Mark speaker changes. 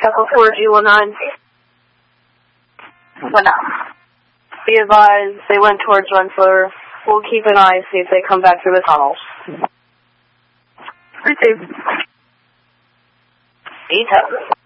Speaker 1: Echo 4G19.
Speaker 2: What now?
Speaker 1: Be advised, they went towards Rensselaer. We'll keep an eye, see if they come back through the tunnels.
Speaker 2: Received.
Speaker 1: Details.